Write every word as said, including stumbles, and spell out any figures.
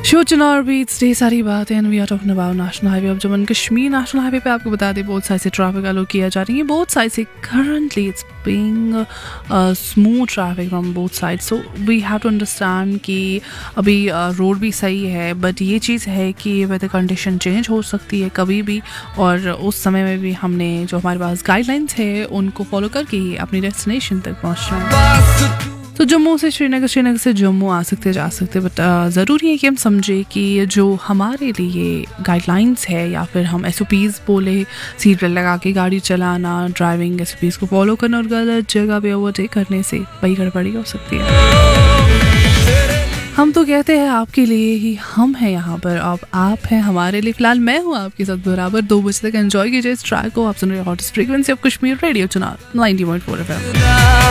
Show चुनाव beats ढेर सारी बात है and we are talking about national highway. अब Jammu and Kashmir national highway पे आपको बता दें बहुत साइड से ट्रैफिक अलो किया जा रही है, बहुत साइड से currently it's being smooth traffic from both side. So we have to understand कि अभी रोड uh, भी सही है, बट ये चीज़ है कि वेदर कंडीशन चेंज हो सकती है कभी भी, और उस समय में भी हमने जो हमारे पास गाइडलाइंस है उनको फॉलो करके ही अपनी डेस्टिनेशन तक पहुँचना है। तो जम्मू से श्रीनगर, श्रीनगर से जम्मू आ सकते जा सकते, बट ज़रूरी है कि हम समझें कि जो हमारे लिए गाइडलाइंस है या फिर हम एस ओ पीज़ बोले, सीट बेल्ट लगा के गाड़ी चलाना, ड्राइविंग एस ओ पीज़ को फॉलो करना और गलत जगह पे ओवरटेक करने से बड़ी गड़बड़ी हो सकती है। हम तो कहते हैं आपके लिए ही हम हैं यहाँ पर, अब आप हैं हमारे लिए। फिलहाल मैं हूँ आपके साथ बराबर दो बजे तक। एंजॉय कीजिए इस ट्रैक को। आप सुन रहे हो hottest frequency of Kashmir, radio चुनाव ninety point four F M.